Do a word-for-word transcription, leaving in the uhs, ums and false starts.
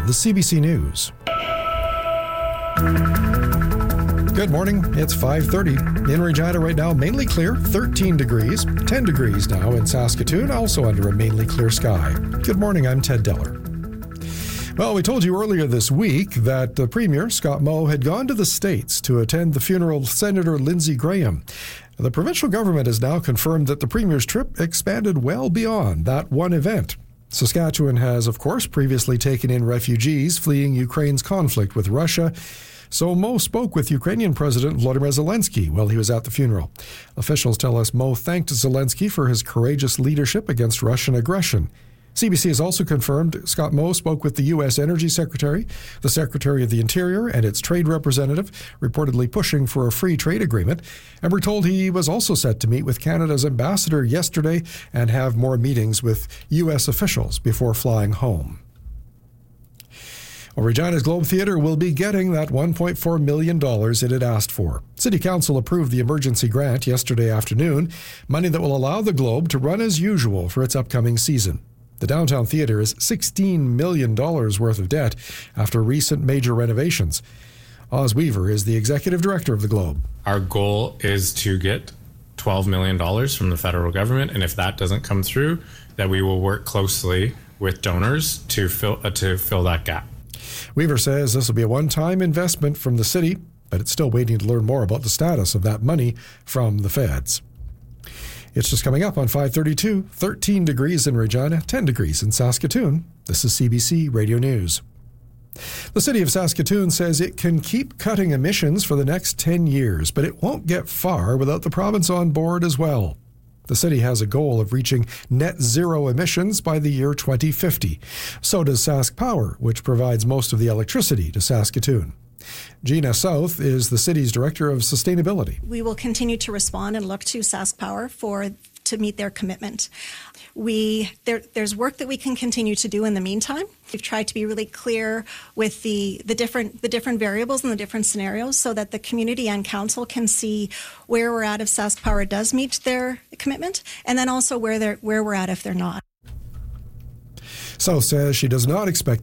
the C B C News. Good morning. It's five thirty. In Regina right now, mainly clear, thirteen degrees. ten degrees now in Saskatoon, also under a mainly clear sky. Good morning. I'm Ted Deller. Well, we told you earlier this week that the Premier, Scott Moe, had gone to the States to attend the funeral of Senator Lindsey Graham. The provincial government has now confirmed that the Premier's trip expanded well beyond that one event. Saskatchewan has, of course, previously taken in refugees fleeing Ukraine's conflict with Russia. So Moe spoke with Ukrainian President Volodymyr Zelensky while he was at the funeral. Officials tell us Moe thanked Zelensky for his courageous leadership against Russian aggression. C B C has also confirmed Scott Moe spoke with the U S Energy Secretary, the Secretary of the Interior, and its trade representative, reportedly pushing for a free trade agreement. And we're told he was also set to meet with Canada's ambassador yesterday and have more meetings with U S officials before flying home. Well, Regina's Globe Theatre will be getting that one point four million dollars it had asked for. City Council approved the emergency grant yesterday afternoon, money that will allow the Globe to run as usual for its upcoming season. The downtown theatre is sixteen million dollars worth of debt after recent major renovations. Oz Weaver is the executive director of the Globe. Our goal is to get twelve million dollars from the federal government, and if that doesn't come through, that we will work closely with donors to fill uh, to fill that gap. Weaver says this will be a one-time investment from the city, but it's still waiting to learn more about the status of that money from the feds. It's just coming up on five thirty-two, thirteen degrees in Regina, ten degrees in Saskatoon. This is C B C Radio News. The City of Saskatoon says it can keep cutting emissions for the next ten years, but it won't get far without the province on board as well. The city has a goal of reaching net zero emissions by the year twenty fifty. So does Sask Power, which provides most of the electricity to Saskatoon. Gina South is the city's director of sustainability. We will continue to respond and look to Sask Power for to meet their commitment. We there, there's work that we can continue to do in the meantime. We've tried to be really clear with the, the different the different variables and the different scenarios so that the community and council can see where we're at if Sask Power does meet their commitment, and then also where they're where we're at if they're not. South says she does not expect